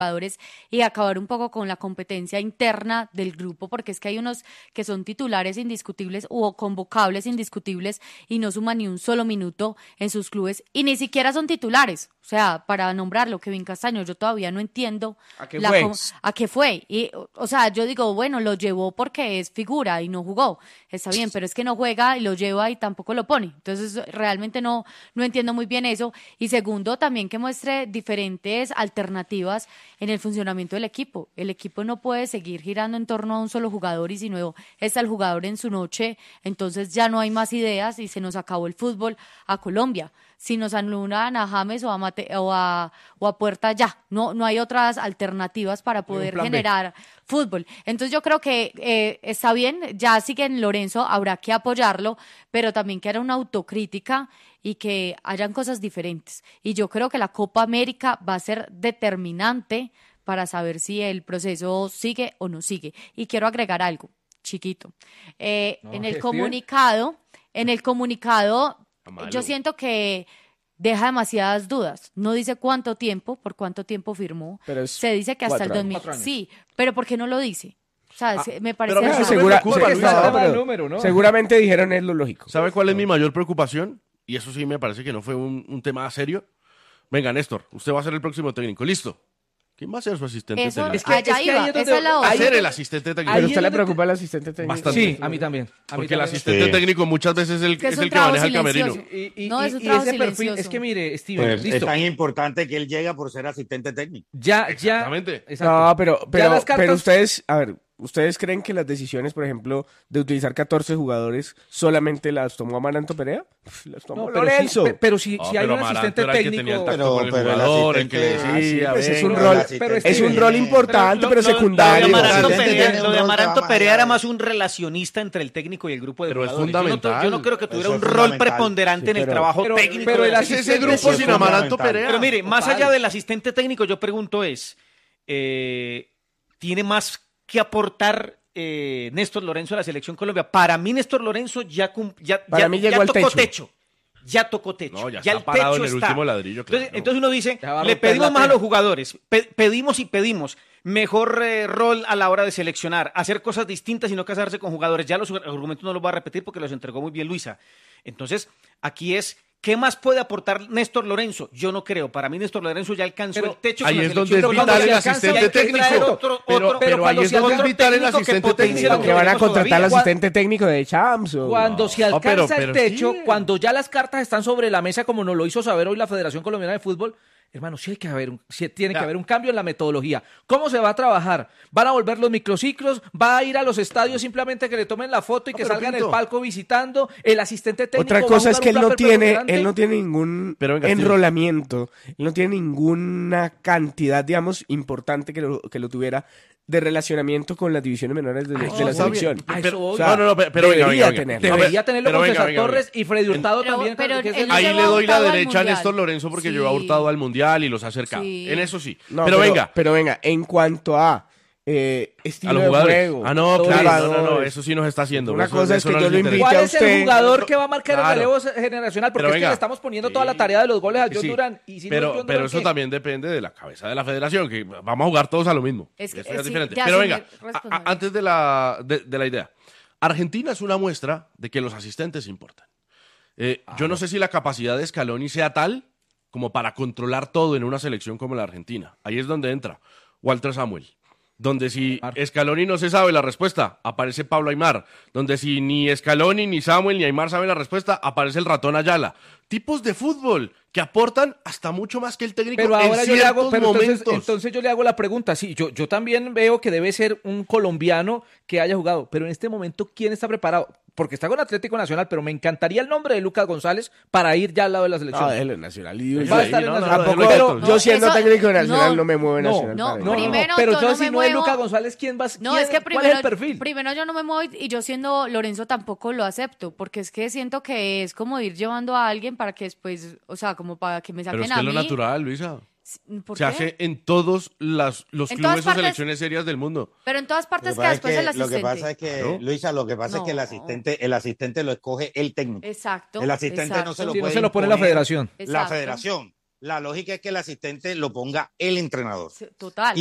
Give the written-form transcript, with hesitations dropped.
jugadores y acabar un poco con la competencia interna del grupo, porque es que hay unos que son titulares indiscutibles o convocables indiscutibles y no suman ni un solo minuto en sus clubes y ni siquiera son titulares. O sea, para nombrarlo, Kevin Castaño, yo todavía no entiendo a qué fue. Y, o sea, yo digo, bueno, lo llevó porque es figura y no jugó. Está bien, pero es que no juega y lo lleva y tampoco lo pone. Entonces, realmente no entiendo muy bien eso. Y segundo, también que muestre diferentes alternativas en el funcionamiento del equipo. El equipo no puede seguir girando en torno a un solo jugador y si no está el jugador en su noche, entonces ya no hay más ideas y se nos acabó el fútbol a Colombia. Si nos anulan a James o a Puerta, ya, no hay otras alternativas para poder generar fútbol. Entonces yo creo que está bien, ya siguen Lorenzo, habrá que apoyarlo, pero también que haya una autocrítica y que hayan cosas diferentes. Y yo creo que la Copa América va a ser determinante para saber si el proceso sigue o no sigue. Y quiero agregar algo, chiquito. En el comunicado, yo siento que deja demasiadas dudas. No dice cuánto tiempo, por cuánto tiempo firmó. Se dice que hasta el 2000. Sí, pero ¿por qué no lo dice? O sea, me parece... Seguramente dijeron es lo lógico. ¿Sabe cuál es mi mayor preocupación? Y eso sí me parece que no fue un tema serio. Venga, Néstor, usted va a ser el próximo técnico. ¿Listo? ¿Quién va a ser su asistente técnico? Esa es la otra. Va a ser el asistente técnico. ¿Pero usted le preocupa al asistente técnico? Bastante. Sí, a mí también. Porque el asistente técnico muchas veces es el que maneja el camerino. No, es un trabajo ese perfil, silencioso. es que mire, Steven, Pues listo. es tan importante que él llega por ser asistente técnico. Exactamente. No, las cartas- pero ustedes, a ver, ¿ustedes creen que las decisiones, por ejemplo, de utilizar 14 jugadores solamente las tomó Amaranto Perea? Las tomó No, pero Lorenzo. pero si hay un asistente técnico... Pero el asistente- es un rol importante, pero secundario. Lo de Amaranto Perea era más un relacionista entre el técnico y el grupo de Pero es jugadores. fundamental. Yo no creo que tuviera Eso un es rol fundamental. preponderante en el trabajo técnico. Pero el Ese asistente grupo sin Amaranto Perea. Pero mire, más allá del asistente técnico, yo pregunto ¿tiene más que aportar Néstor Lorenzo a la Selección Colombia? Para mí, Néstor Lorenzo ya llegó al tocó techo. techo. Ya tocó techo. No, ya el está parado techo en el está. último ladrillo, claro. Entonces uno dice, Ya va a le romper pedimos la más a pena. los jugadores, pedimos mejor rol a la hora de seleccionar, hacer cosas distintas y no casarse con jugadores. Ya los argumentos no los voy a repetir porque los entregó muy bien Luisa. Entonces, aquí es, ¿qué más puede aportar Néstor Lorenzo? Yo no creo. Para mí Néstor Lorenzo ya alcanzó el techo. Ahí con la es donde es selección. vital el Cuando se asistente alcanza, hay que traer técnico. Pero ahí cuando es se donde es otro vital el técnico que asistente potencie técnico. lo Que van a tenemos contratar al todavía. asistente técnico de Champs. Cuando se alcanza pero el techo, sí. cuando ya las cartas están sobre la mesa, como nos lo hizo saber hoy la Federación Colombiana de Fútbol, hermano, sí tiene que haber un cambio en la metodología. ¿Cómo se va a trabajar? ¿Van a volver los microciclos? ¿Va a ir a los estadios simplemente que le tomen la foto y que pero salga en Pinto. el palco visitando? ¿El asistente técnico Otra va a cosa jugar es que un papel preponderante? él no tiene ningún Pero venga, Steven. enrolamiento, él no tiene ninguna cantidad, digamos, importante que lo tuviera de relacionamiento con las divisiones menores de la está selección. bien. A eso Pero- voy. O sea, No, pero venga, debería venga. tenerlo. Debería tenerlo Pero con venga, César venga, venga. Torres y Freddy Hurtado Pero- también. pero que es él el- no Ahí llevó le a doy la Hurtado al derecha a Mundial. Néstor Lorenzo porque Sí. llevó a Hurtado al Mundial y los ha acercado. Sí. En eso sí. No, pero venga, Pero venga, en cuanto a estilo a los de jugadores. juego. No, claro, jugadores. no, eso sí nos está haciendo. Una Eso- cosa es eso que no yo les lo interesa. invite ¿Cuál a es el usted. jugador que va a marcar el Claro. relevo generacional? Porque Pero es que venga. le estamos poniendo Sí. toda la tarea de los goles a John Sí. Durán. Y si no es Pero John Durán, eso ¿qué? también depende de la cabeza de la federación, que vamos a jugar todos a lo mismo. Es que- Eso ya es sí, diferente. ya Pero sí, venga, responsable. antes de la idea. Argentina es una muestra de que los asistentes importan. Yo no sé si la capacidad de Scaloni sea tal como para controlar todo en una selección como la Argentina. Ahí es donde entra Walter Samuel. Donde si Scaloni no se sabe la respuesta, aparece Pablo Aimar. Donde si ni Scaloni, ni Samuel, ni Aimar saben la respuesta, aparece el ratón Ayala. Tipos de fútbol que aportan hasta mucho más que el técnico Pero ahora en yo le hago, ciertos pero momentos. entonces yo le hago la pregunta. Sí, yo también veo que debe ser un colombiano que haya jugado, pero en este momento, ¿quién está preparado? Porque está con Atlético Nacional, pero me encantaría el nombre de Lucas González para ir ya al lado de la selección. No, déjelo en Nacional. Y Va a estar en no, Nacional. no, tampoco, déjelo yo quieto. siendo Eso- técnico de Nacional no, no me muevo en No, Nacional. no, para ir. primero, pero yo entonces no si me no es muevo. Lucas González, ¿quién va? No, quién- es que ¿cuál es el perfil? primero yo no me muevo y yo siendo Lorenzo tampoco lo acepto, porque es que siento que es como ir llevando a alguien para que después, o sea, como para que me Pero saquen es que a es lo mí. natural, Luisa. ¿Por Se qué? hace en todos los En todas clubes o partes. selecciones serias del mundo. Pero en todas Lo partes que que pasa después el lo asistente. que pasa es que, Claro. Luisa, lo que pasa es que No. el asistente lo escoge el técnico. Exacto. El asistente no se lo Sí, no puede se lo pone la imponer federación. La Exacto. federación. la lógica es que el asistente lo ponga el entrenador. Total.